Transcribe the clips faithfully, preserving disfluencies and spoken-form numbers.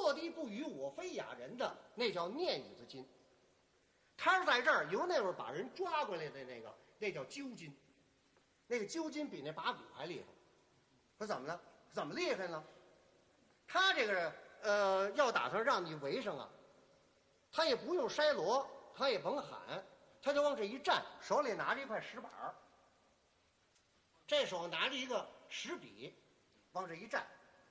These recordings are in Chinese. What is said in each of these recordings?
落地不语，我非哑人的，那叫念语子金。他是在这儿由那会儿把人抓过来的那个，那叫揪金。那个揪金比那拔骨还厉害。说怎么了？怎么厉害呢？他这个呃，要打算让你围上啊，他也不用筛锣，他也甭喊，他就往这一站，手里拿着一块石板儿，这手拿着一个石笔，往这一站。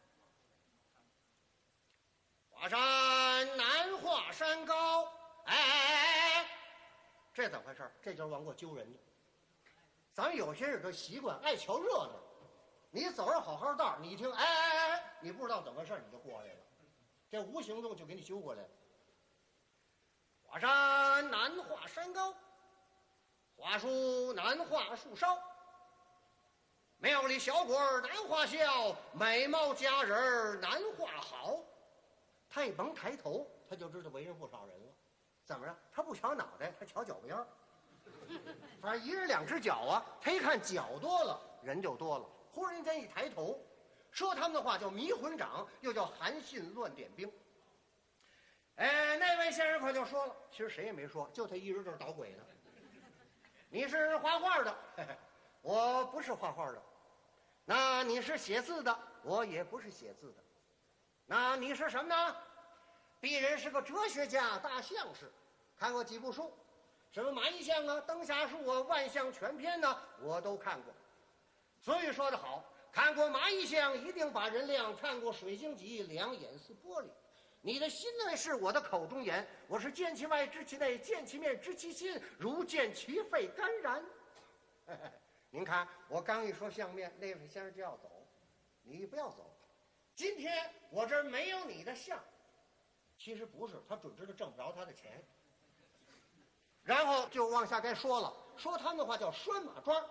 华山难华山高，哎，这怎么回事？这就是往过揪人的。咱们有些人这习惯爱瞧热闹，你走着好好道，你一听，哎哎哎，你不知道怎么回事，你就过来了，这无形中就给你揪过来了。华山难华山高，华树难画树梢，庙里小鬼儿难画笑，美貌佳人儿难画好。他一甭抬头，他就知道围上不少人了。怎么着？他不瞧脑袋，他瞧脚边儿。反正一人两只脚啊，他一看脚多了，人就多了。忽然间一抬头，说他们的话叫迷魂掌，又叫韩信乱点兵。哎，那位先生可就说了，其实谁也没说，就他一人这儿捣鬼呢。你是画画的，嘿嘿，我不是画画的。那你是写字的，我也不是写字的。那你是什么呢？鄙人是个哲学家、大相士，看过几部书，什么马一象啊、灯下树啊、万象全篇呢，我都看过。所以说得好，看过马一象一定把人亮，看过水晶集两眼似玻璃。你的心内是我的口中言，我是见其外知其内，见其面知其心，如见其肺肝然。您看我刚一说相面，那位先生就要走，你不要走。今天我这儿没有你的相，其实不是，他准知道挣不着他的钱。然后就往下该说了，说他们的话叫拴马桩。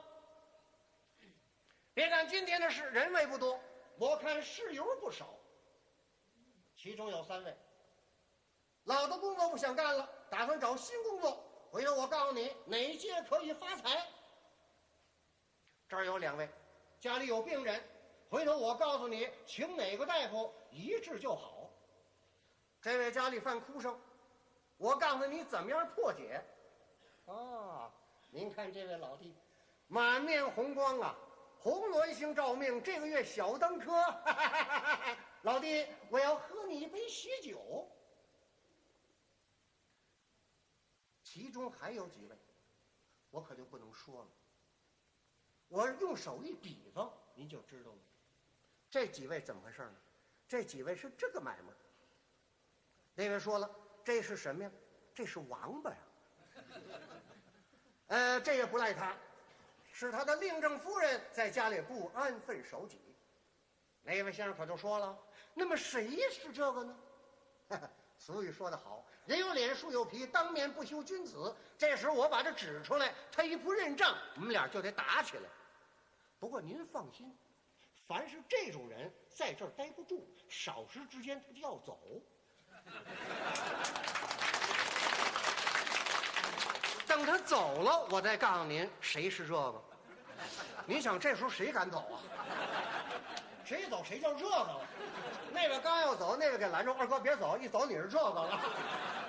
别看今天的事人位不多，我看事由不少。其中有三位老的工作不想干了，打算找新工作，回头我告诉你哪届可以发财。这儿有两位家里有病人，回头我告诉你请哪个大夫一治就好。这位家里犯哭声，我告诉你怎么样破解。啊，您看这位老弟满面红光啊，红鸾星照命，这个月小登科。老弟，我要喝你一杯喜酒。其中还有几位我可就不能说了，我用手一比方您就知道了。这几位怎么回事呢？这几位是这个买卖。那位说了，这是什么呀？这是王八呀。呃，这也不赖他，是他的令正夫人在家里不安分守己。那位先生可就说了，那么谁是这个呢？俗语说得好，人有脸树有皮，当面不修君子。这时我把这指出来，他一不认账，我们俩就得打起来。不过您放心，凡是这种人在这儿待不住，少时之间他就要走。等他走了，我再告诉您谁是这个。您想这时候谁敢走啊？谁走谁叫这个了。那个刚要走，那个给拦住，二哥别走，一走你是这个了。